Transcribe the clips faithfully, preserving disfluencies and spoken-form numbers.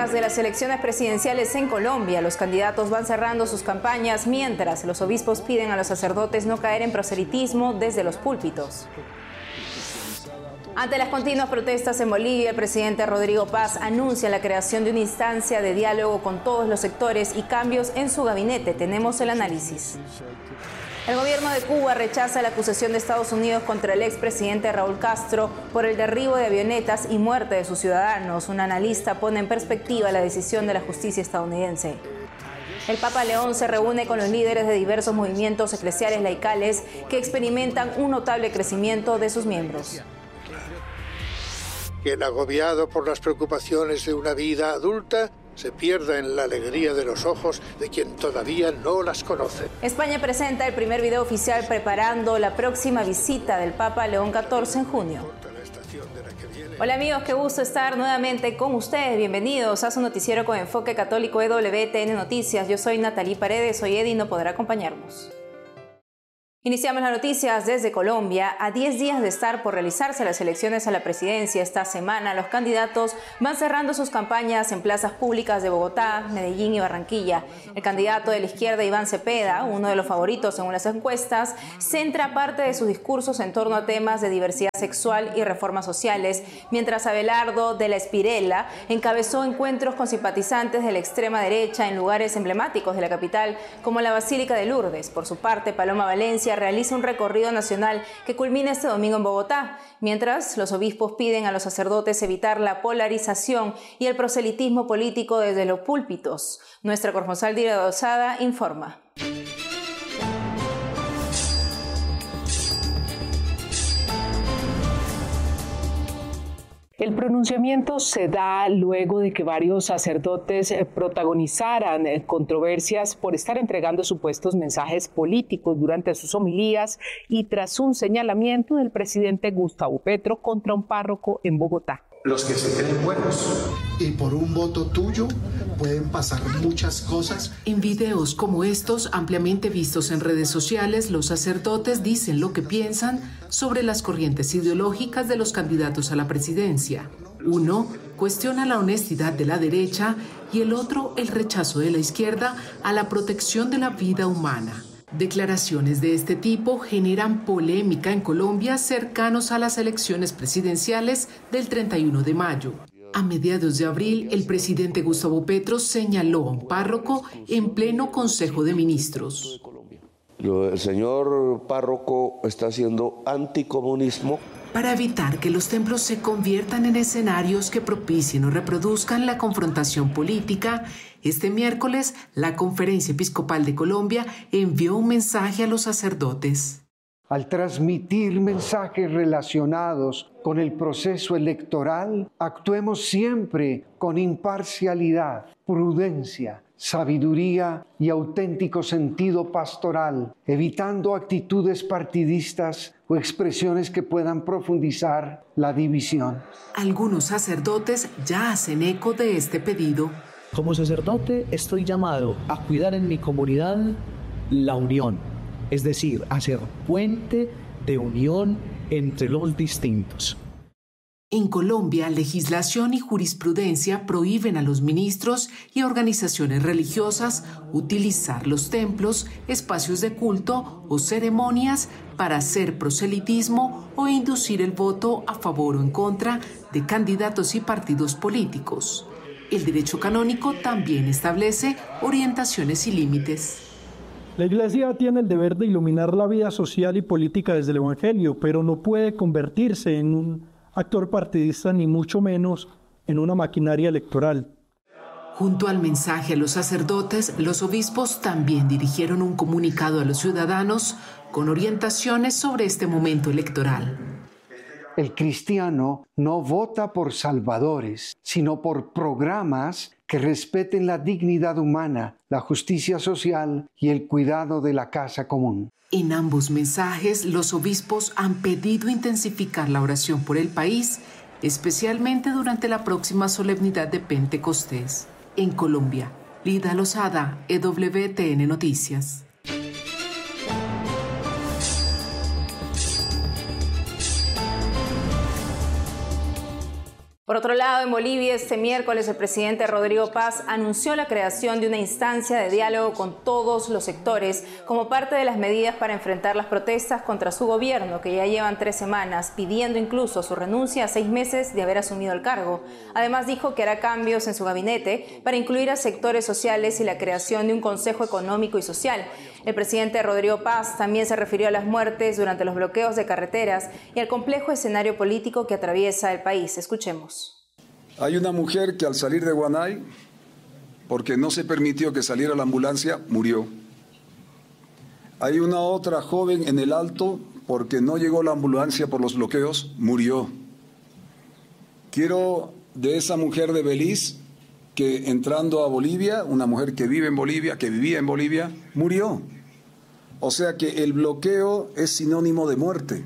semanas de las elecciones presidenciales en Colombia, los candidatos van cerrando sus campañas mientras los obispos piden a los sacerdotes no caer en proselitismo desde los púlpitos. Ante las continuas protestas en Bolivia, el presidente Rodrigo Paz anuncia la creación de una instancia de diálogo con todos los sectores y cambios en su gabinete. Tenemos el análisis. El gobierno de Cuba rechaza la acusación de Estados Unidos contra el expresidente Raúl Castro por el derribo de avionetas y muerte de sus ciudadanos. Un analista pone en perspectiva la decisión de la justicia estadounidense. El Papa León se reúne con los líderes de diversos movimientos eclesiales laicales que experimentan un notable crecimiento de sus miembros. Quien, agobiado por las preocupaciones de una vida adulta, se pierda en la alegría de los ojos de quien todavía no las conoce. España presenta el primer video oficial preparando la próxima visita del Papa León catorce en junio. Hola amigos, qué gusto estar nuevamente con ustedes. Bienvenidos a su noticiero con enfoque católico E W T N Noticias. Yo soy Natalie Paredes, hoy Eddie no podrá acompañarnos. Iniciamos las noticias desde Colombia. A diez días de estar por realizarse las elecciones a la presidencia esta semana, los candidatos van cerrando sus campañas en plazas públicas de Bogotá, Medellín y Barranquilla. El candidato de la izquierda, Iván Cepeda, uno de los favoritos según las encuestas, centra parte de sus discursos en torno a temas de diversidad sexual y reformas sociales, mientras Abelardo de la Espirela encabezó encuentros con simpatizantes de la extrema derecha en lugares emblemáticos de la capital, como la Basílica de Lourdes. Por su parte, Paloma Valencia realiza un recorrido nacional que culmina este domingo en Bogotá, mientras los obispos piden a los sacerdotes evitar la polarización y el proselitismo político desde los púlpitos. Nuestra corresponsal Dira Dosada informa. El pronunciamiento se da luego de que varios sacerdotes protagonizaran controversias por estar entregando supuestos mensajes políticos durante sus homilías y tras un señalamiento del presidente Gustavo Petro contra un párroco en Bogotá. Los que se creen buenos. Y por un voto tuyo pueden pasar muchas cosas. En videos como estos, ampliamente vistos en redes sociales, los sacerdotes dicen lo que piensan sobre las corrientes ideológicas de los candidatos a la presidencia. Uno cuestiona la honestidad de la derecha y el otro el rechazo de la izquierda a la protección de la vida humana. Declaraciones de este tipo generan polémica en Colombia cercanos a las elecciones presidenciales del treinta y uno de mayo. A mediados de abril, el presidente Gustavo Petro señaló a un párroco en pleno Consejo de Ministros. El señor párroco está haciendo anticomunismo. Para evitar que los templos se conviertan en escenarios que propicien o reproduzcan la confrontación política, este miércoles la Conferencia Episcopal de Colombia envió un mensaje a los sacerdotes. Al transmitir mensajes relacionados con el proceso electoral, actuemos siempre con imparcialidad, prudencia, sabiduría y auténtico sentido pastoral, evitando actitudes partidistas o expresiones que puedan profundizar la división. Algunos sacerdotes ya hacen eco de este pedido. Como sacerdote estoy llamado a cuidar en mi comunidad la unión, es decir, a ser puente de unión entre los distintos. En Colombia, legislación y jurisprudencia prohíben a los ministros y organizaciones religiosas utilizar los templos, espacios de culto o ceremonias para hacer proselitismo o inducir el voto a favor o en contra de candidatos y partidos políticos. El derecho canónico también establece orientaciones y límites. La Iglesia tiene el deber de iluminar la vida social y política desde el Evangelio, pero no puede convertirse en un actor partidista ni mucho menos en una maquinaria electoral. Junto al mensaje a los sacerdotes, los obispos también dirigieron un comunicado a los ciudadanos con orientaciones sobre este momento electoral. El cristiano no vota por salvadores, sino por programas que respeten la dignidad humana, la justicia social y el cuidado de la casa común. En ambos mensajes, los obispos han pedido intensificar la oración por el país, especialmente durante la próxima solemnidad de Pentecostés. En Colombia, Lida Lozada, E W T N Noticias. Por otro lado, en Bolivia, este miércoles el presidente Rodrigo Paz anunció la creación de una instancia de diálogo con todos los sectores como parte de las medidas para enfrentar las protestas contra su gobierno, que ya llevan tres semanas, pidiendo incluso su renuncia a seis meses de haber asumido el cargo. Además, dijo que hará cambios en su gabinete para incluir a sectores sociales y la creación de un Consejo Económico y Social. El presidente Rodrigo Paz también se refirió a las muertes durante los bloqueos de carreteras y al complejo escenario político que atraviesa el país. Escuchemos. Hay una mujer que al salir de Guanay, porque no se permitió que saliera la ambulancia, murió. Hay una otra joven en el Alto, porque no llegó la ambulancia por los bloqueos, murió. Quiero de esa mujer de Belice, que entrando a Bolivia, una mujer que vive en Bolivia, que vivía en Bolivia, murió. O sea que el bloqueo es sinónimo de muerte.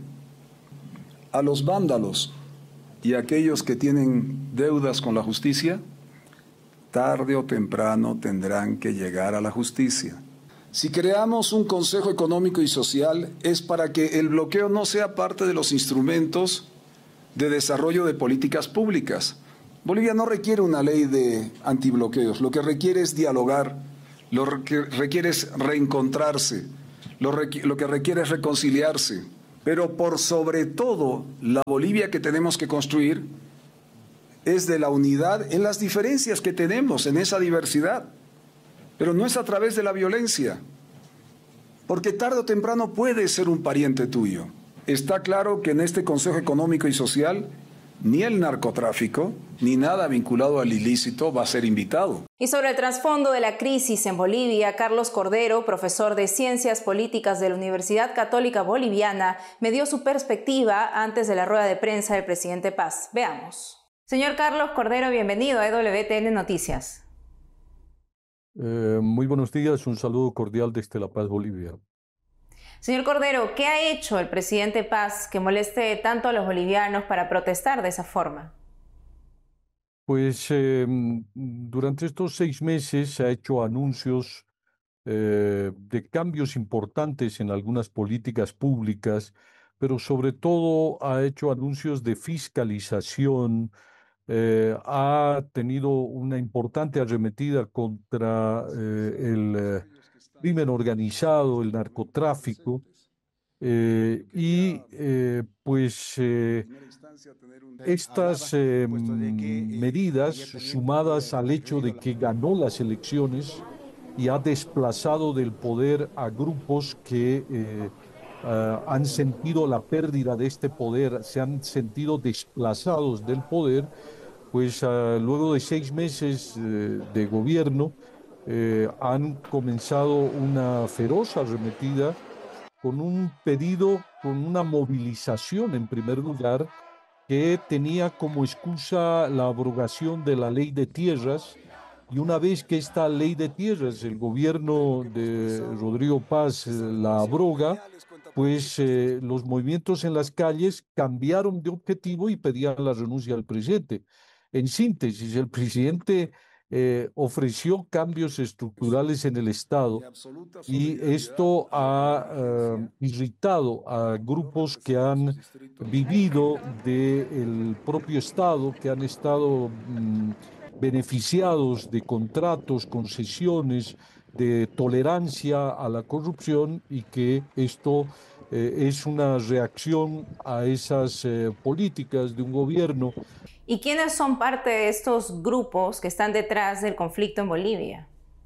A los vándalos y aquellos que tienen deudas con la justicia, tarde o temprano tendrán que llegar a la justicia. Si creamos un Consejo Económico y Social es para que el bloqueo no sea parte de los instrumentos de desarrollo de políticas públicas. Bolivia no requiere una ley de antibloqueos, lo que requiere es dialogar, lo que requiere es reencontrarse, lo, lo que requiere es reconciliarse. Pero por sobre todo, la Bolivia que tenemos que construir es de la unidad en las diferencias que tenemos, en esa diversidad. Pero no es a través de la violencia, porque tarde o temprano puede ser un pariente tuyo. Está claro que en este Consejo Económico y Social ni el narcotráfico, ni nada vinculado al ilícito va a ser invitado. Y sobre el trasfondo de la crisis en Bolivia, Carlos Cordero, profesor de Ciencias Políticas de la Universidad Católica Boliviana, me dio su perspectiva antes de la rueda de prensa del presidente Paz. Veamos. Señor Carlos Cordero, bienvenido a E W T N Noticias. Eh, muy buenos días, un saludo cordial desde La Paz, Bolivia. Señor Cordero, ¿qué ha hecho el presidente Paz que moleste tanto a los bolivianos para protestar de esa forma? Pues eh, durante estos seis meses se ha hecho anuncios eh, de cambios importantes en algunas políticas públicas, pero sobre todo ha hecho anuncios de fiscalización, eh, ha tenido una importante arremetida contra eh, el eh, crimen organizado, el narcotráfico, eh, y eh, pues eh, estas eh, medidas sumadas al hecho de que ganó las elecciones y ha desplazado del poder a grupos que eh, uh, han sentido la pérdida de este poder, se han sentido desplazados del poder, pues uh, luego de seis meses eh, de gobierno, Eh, han comenzado una feroz arremetida con un pedido, con una movilización en primer lugar, que tenía como excusa la abrogación de la ley de tierras, y una vez que esta ley de tierras, el gobierno de Rodrigo Paz eh, la abroga, pues eh, los movimientos en las calles cambiaron de objetivo y pedían la renuncia al presidente. En síntesis, el presidente Eh, ofreció cambios estructurales en el Estado y esto ha eh, irritado a grupos que han vivido del propio Estado, que han estado mm, beneficiados de contratos, concesiones, de tolerancia a la corrupción, y que esto eh, es una reacción a esas eh, políticas de un gobierno. ¿Y quiénes son parte de estos grupos que están detrás del conflicto en Bolivia?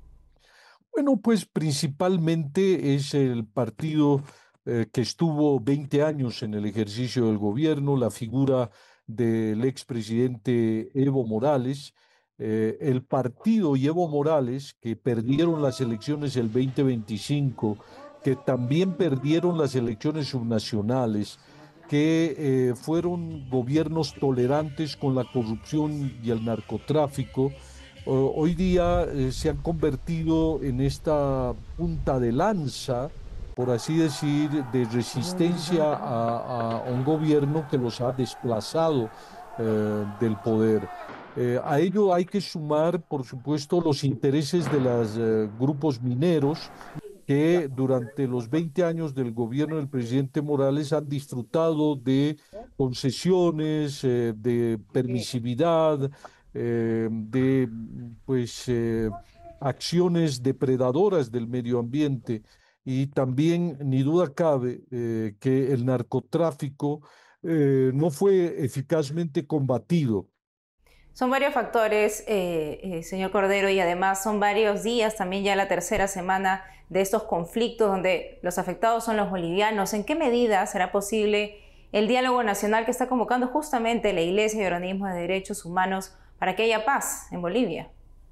Bueno, pues principalmente es el partido eh, que estuvo veinte años en el ejercicio del gobierno, la figura del expresidente Evo Morales, eh, el partido y Evo Morales, que perdieron las elecciones el veinte veinticinco, que también perdieron las elecciones subnacionales, que eh, fueron gobiernos tolerantes con la corrupción y el narcotráfico, uh, hoy día eh, se han convertido en esta punta de lanza, por así decir, de resistencia a, a un gobierno que los ha desplazado eh, del poder. Eh, a ello hay que sumar, por supuesto, los intereses de los eh, grupos mineros. que durante los veinte años del gobierno del presidente Morales han disfrutado de concesiones, eh, de permisividad, eh, de pues, eh, acciones depredadoras del medio ambiente. Y también, ni duda cabe, eh, que el narcotráfico eh, no fue eficazmente combatido. Son varios factores, eh, eh, señor Cordero, y además son varios días, también ya la tercera semana de estos conflictos donde los afectados son los bolivianos. ¿En qué medida será posible el diálogo nacional que está convocando justamente la Iglesia y organismos de derechos humanos para que haya paz en Bolivia?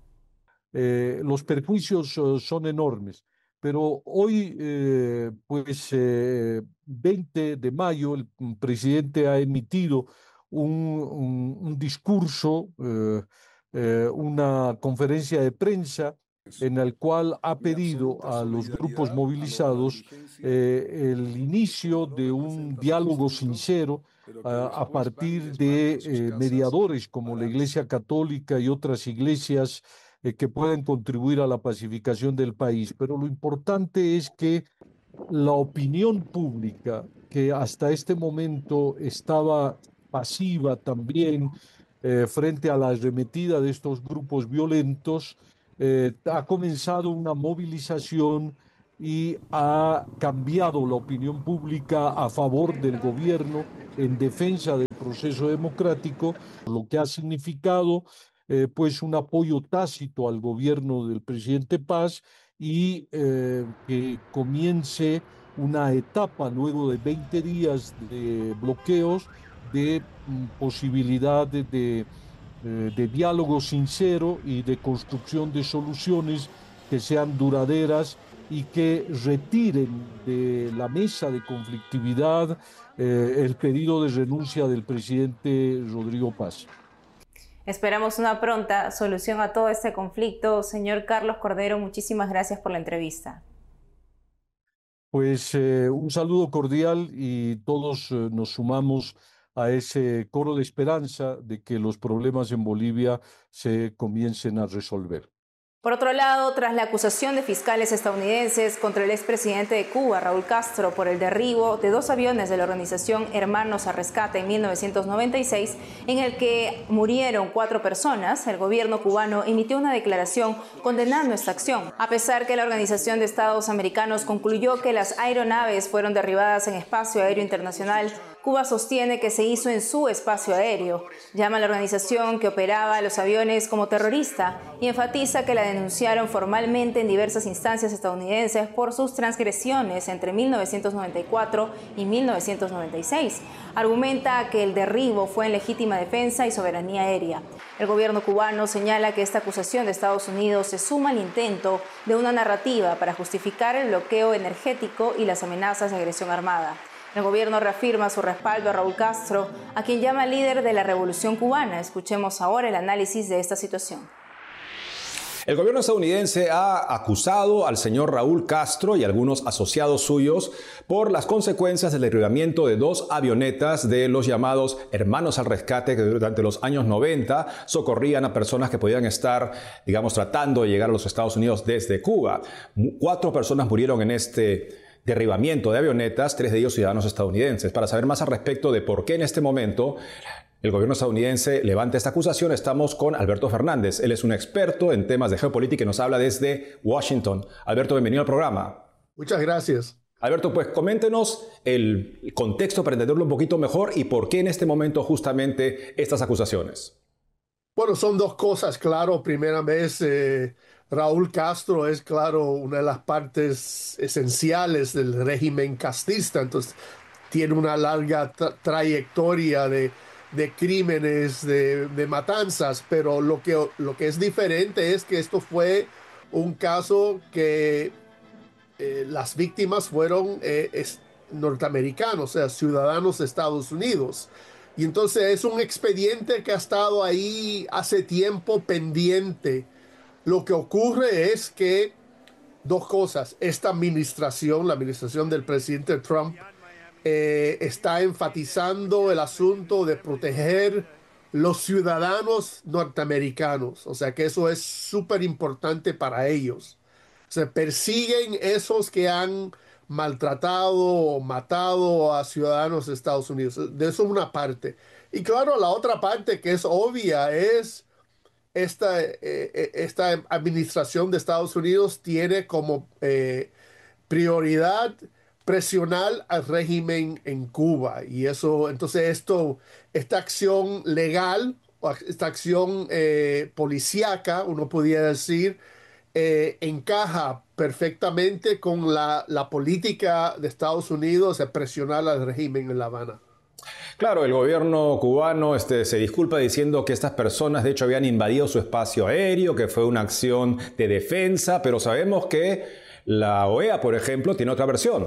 Eh, los perjuicios uh, son enormes, pero hoy, eh, pues, eh, veinte de mayo, el presidente ha emitido un, un, un discurso, eh, eh, una conferencia de prensa en el cual ha pedido a los grupos movilizados eh, el inicio de un diálogo sincero a, a partir de eh, mediadores como la Iglesia Católica y otras iglesias eh, que pueden contribuir a la pacificación del país. Pero lo importante es que la opinión pública, que hasta este momento estaba pasiva también eh, frente a la arremetida de estos grupos violentos, eh, ha comenzado una movilización y ha cambiado la opinión pública a favor del gobierno en defensa del proceso democrático, lo que ha significado eh, pues un apoyo tácito al gobierno del presidente Paz y eh, que comience una etapa luego de veinte días de bloqueos de mm, posibilidad de, de, de diálogo sincero y de construcción de soluciones que sean duraderas y que retiren de la mesa de conflictividad eh, el pedido de renuncia del presidente Rodrigo Paz. Esperamos una pronta solución a todo este conflicto. Señor Carlos Cordero, muchísimas gracias por la entrevista. Pues eh, un saludo cordial y todos eh, nos sumamos a ese coro de esperanza de que los problemas en Bolivia se comiencen a resolver. Por otro lado, tras la acusación de fiscales estadounidenses contra el expresidente de Cuba, Raúl Castro, por el derribo de dos aviones de la organización Hermanos a Rescate en mil novecientos noventa y seis, en el que murieron cuatro personas, el gobierno cubano emitió una declaración condenando esta acción. A pesar que la Organización de Estados Americanos concluyó que las aeronaves fueron derribadas en espacio aéreo internacional, Cuba sostiene que se hizo en su espacio aéreo. Llama a la organización que operaba los aviones como terrorista y enfatiza que la denunciaron formalmente en diversas instancias estadounidenses por sus transgresiones entre mil novecientos noventa y cuatro y mil novecientos noventa y seis. Argumenta que el derribo fue en legítima defensa y soberanía aérea. El gobierno cubano señala que esta acusación de Estados Unidos se suma al intento de una narrativa para justificar el bloqueo energético y las amenazas de agresión armada. El gobierno reafirma su respaldo a Raúl Castro, a quien llama líder de la revolución cubana. Escuchemos ahora el análisis de esta situación. El gobierno estadounidense ha acusado al señor Raúl Castro y algunos asociados suyos por las consecuencias del derribamiento de dos avionetas de los llamados Hermanos al Rescate, que durante los años noventa socorrían a personas que podían estar, digamos, tratando de llegar a los Estados Unidos desde Cuba. Cuatro personas murieron en este derribamiento de avionetas, tres de ellos ciudadanos estadounidenses. Para saber más al respecto de por qué en este momento el gobierno estadounidense levanta esta acusación, estamos con Alberto Fernández. Él es un experto en temas de geopolítica y nos habla desde Washington. Alberto, bienvenido al programa. Muchas gracias. Alberto, pues coméntenos el contexto para entenderlo un poquito mejor y por qué en este momento justamente estas acusaciones. Bueno, son dos cosas, claro. Primera vez, eh, Raúl Castro es, claro, una de las partes esenciales del régimen castista, entonces tiene una larga tra trayectoria de, de crímenes, de, de matanzas, pero lo que, lo que es diferente es que esto fue un caso que eh, las víctimas fueron eh, es, norteamericanos, o sea, ciudadanos de Estados Unidos. Y entonces es un expediente que ha estado ahí hace tiempo pendiente. Lo que ocurre es que dos cosas. Esta administración, la administración del presidente Trump, eh, está enfatizando el asunto de proteger los ciudadanos norteamericanos. O sea que eso es súper importante para ellos. Se persiguen esos que han maltratado o matado a ciudadanos de Estados Unidos. De eso es una parte. Y claro, la otra parte que es obvia es esta, eh, esta administración de Estados Unidos tiene como eh, prioridad presionar al régimen en Cuba. Y eso, entonces esto, esta acción legal, esta acción eh, policíaca, uno podría decir, eh, encaja perfectamente con la, la política de Estados Unidos de presionar al régimen en La Habana. Claro, el gobierno cubano este, se disculpa diciendo que estas personas de hecho habían invadido su espacio aéreo, que fue una acción de defensa, pero sabemos que la O E A, por ejemplo, tiene otra versión.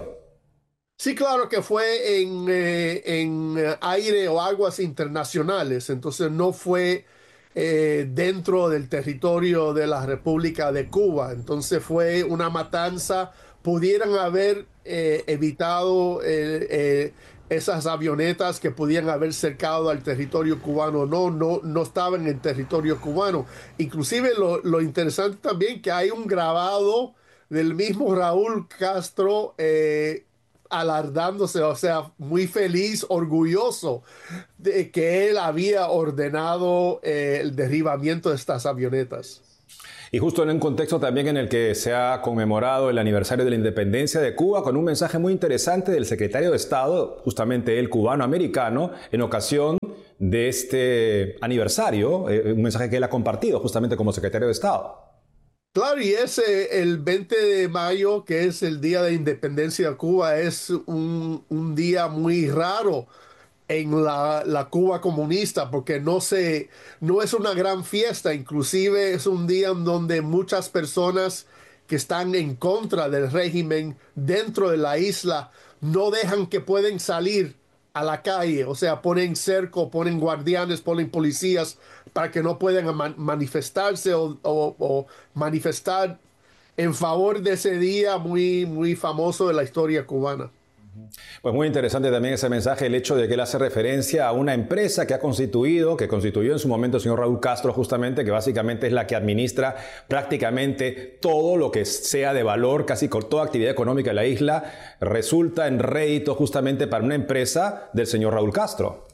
Sí, claro que fue en, eh, en aire o aguas internacionales, entonces no fue eh, dentro del territorio de la República de Cuba, entonces fue una matanza, pudieran haber eh, evitado eh, eh, esas avionetas que podían haber cercado al territorio cubano, no, no, no estaban en territorio cubano. Inclusive lo, lo interesante también que hay un grabado del mismo Raúl Castro eh, alardándose, o sea, muy feliz, orgulloso de que él había ordenado eh, el derribamiento de estas avionetas. Y justo en un contexto también en el que se ha conmemorado el aniversario de la independencia de Cuba, con un mensaje muy interesante del secretario de Estado, justamente el cubano-americano, en ocasión de este aniversario, eh, un mensaje que él ha compartido justamente como secretario de Estado. Claro, y ese, el veinte de mayo, que es el Día de Independencia de Cuba, es un, un día muy raro en la, la Cuba comunista, porque no, se, no es una gran fiesta, inclusive es un día en donde muchas personas que están en contra del régimen dentro de la isla no dejan que pueden salir a la calle, o sea, ponen cerco, ponen guardianes, ponen policías para que no puedan man manifestarse o, o, o manifestar en favor de ese día muy, muy famoso de la historia cubana. Pues muy interesante también ese mensaje, el hecho de que él hace referencia a una empresa que ha constituido, que constituyó en su momento el señor Raúl Castro justamente, que básicamente es la que administra prácticamente todo lo que sea de valor, casi con toda actividad económica de la isla, resulta en rédito justamente para una empresa del señor Raúl Castro.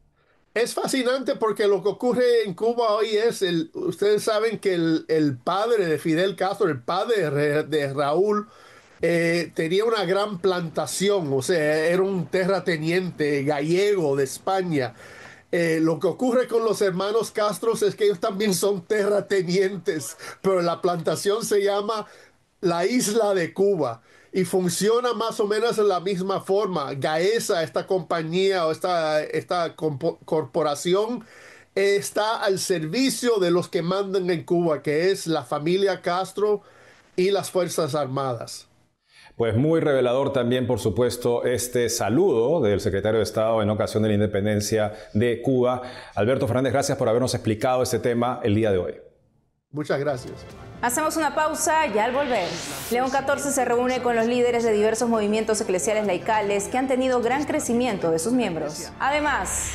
Es fascinante porque lo que ocurre en Cuba hoy es, el, ustedes saben que el, el padre de Fidel Castro, el padre de, de Raúl, Eh, tenía una gran plantación, o sea, era un terrateniente gallego de España. Eh, lo que ocurre con los hermanos Castro es que ellos también son terratenientes, pero la plantación se llama la Isla de Cuba y funciona más o menos de la misma forma. Gaesa, esta compañía o esta, esta corporación, está al servicio de los que mandan en Cuba, que es la familia Castro y las Fuerzas Armadas. Pues muy revelador también, por supuesto, este saludo del secretario de Estado en ocasión de la independencia de Cuba. Alberto Fernández, gracias por habernos explicado este tema el día de hoy. Muchas gracias. Hacemos una pausa y al volver, León catorce se reúne con los líderes de diversos movimientos eclesiales laicales que han tenido gran crecimiento de sus miembros. Además,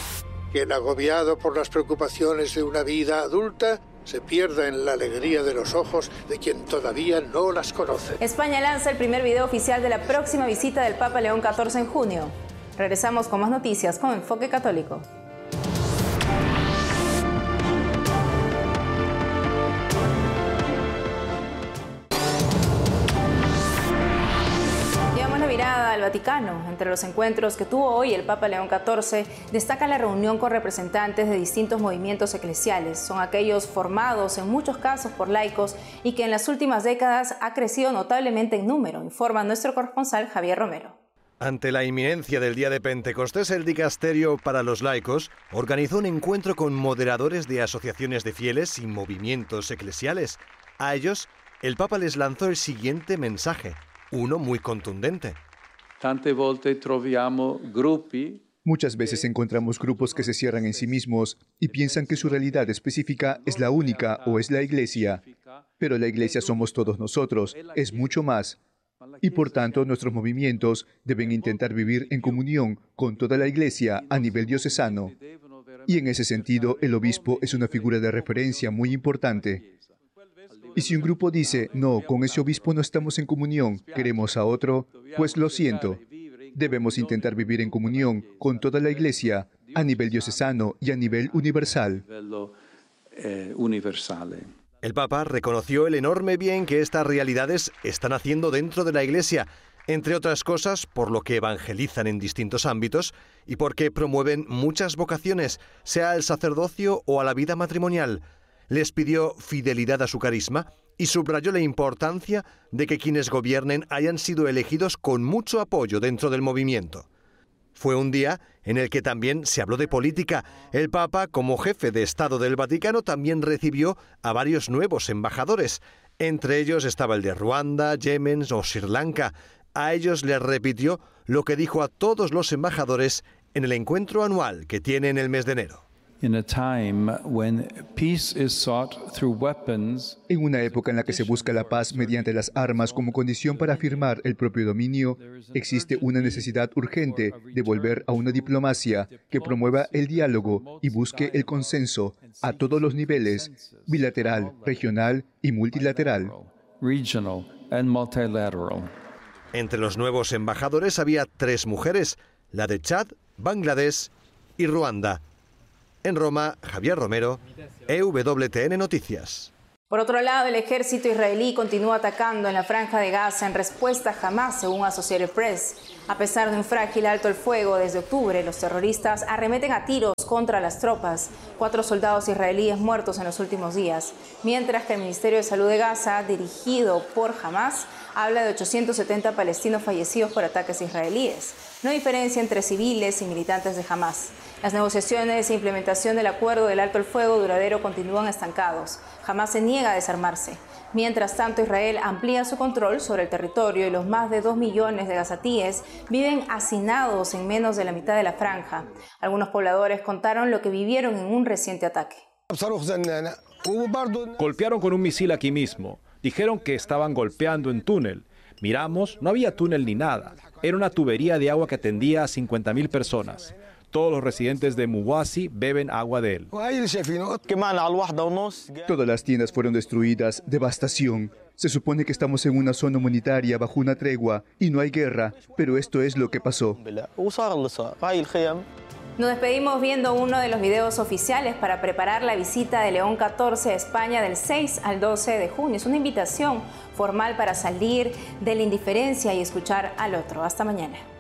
quien agobiado por las preocupaciones de una vida adulta se pierda en la alegría de los ojos de quien todavía no las conoce. España lanza el primer video oficial de la próxima visita del Papa León catorce en junio. Regresamos con más noticias con Enfoque Católico. Al Vaticano. Entre los encuentros que tuvo hoy el Papa León catorce, destaca la reunión con representantes de distintos movimientos eclesiales. Son aquellos formados en muchos casos por laicos y que en las últimas décadas ha crecido notablemente en número, informa nuestro corresponsal Javier Romero. Ante la inminencia del día de Pentecostés, el Dicasterio para los Laicos organizó un encuentro con moderadores de asociaciones de fieles y movimientos eclesiales. A ellos, el Papa les lanzó el siguiente mensaje, uno muy contundente. Muchas veces encontramos grupos que se cierran en sí mismos y piensan que su realidad específica es la única o es la Iglesia. Pero la Iglesia somos todos nosotros, es mucho más. Y por tanto, nuestros movimientos deben intentar vivir en comunión con toda la Iglesia a nivel diocesano. Y en ese sentido, el obispo es una figura de referencia muy importante. Y si un grupo dice, no, con ese obispo no estamos en comunión, queremos a otro, pues lo siento. Debemos intentar vivir en comunión con toda la Iglesia, a nivel diocesano y a nivel universal. El Papa reconoció el enorme bien que estas realidades están haciendo dentro de la Iglesia, entre otras cosas por lo que evangelizan en distintos ámbitos y porque promueven muchas vocaciones, sea al sacerdocio o a la vida matrimonial. Les pidió fidelidad a su carisma y subrayó la importancia de que quienes gobiernen hayan sido elegidos con mucho apoyo dentro del movimiento. Fue un día en el que también se habló de política. El Papa, como jefe de Estado del Vaticano, también recibió a varios nuevos embajadores. Entre ellos estaba el de Ruanda, Yemen o Sri Lanka. A ellos les repitió lo que dijo a todos los embajadores en el encuentro anual que tiene en el mes de enero. In a time when peace is sought through weapons, en una época en la que se busca la paz mediante las armas como condición para afirmar el propio dominio, existe una necesidad urgente de volver a una diplomacia que promueva el diálogo y busque el consenso a todos los niveles, bilateral, regional y multilateral. Regional and multilateral. Entre los nuevos embajadores había tres mujeres, la de Chad, Bangladesh y Ruanda. En Roma, Javier Romero, E W T N Noticias. Por otro lado, el ejército israelí continúa atacando en la franja de Gaza en respuesta a Hamás, según Associated Press. A pesar de un frágil alto el fuego desde octubre, los terroristas arremeten a tiros contra las tropas. Cuatro soldados israelíes muertos en los últimos días, mientras que el Ministerio de Salud de Gaza, dirigido por Hamás, habla de ochocientos setenta palestinos fallecidos por ataques israelíes. No diferencia entre civiles y militantes de Hamás. Las negociaciones e implementación del acuerdo del alto el fuego duradero continúan estancados. Hamás se niega a desarmarse. Mientras tanto, Israel amplía su control sobre el territorio y los más de dos millones de gazatíes viven hacinados en menos de la mitad de la franja. Algunos pobladores contaron lo que vivieron en un reciente ataque. Golpearon con un misil aquí mismo. Dijeron que estaban golpeando en túnel. Miramos, no había túnel ni nada. Era una tubería de agua que atendía a cincuenta mil personas. Todos los residentes de Muwasi beben agua de él. Todas las tiendas fueron destruidas, devastación. Se supone que estamos en una zona humanitaria bajo una tregua y no hay guerra, pero esto es lo que pasó. Nos despedimos viendo uno de los videos oficiales para preparar la visita de León catorce a España del seis al doce de junio. Es una invitación formal para salir de la indiferencia y escuchar al otro. Hasta mañana.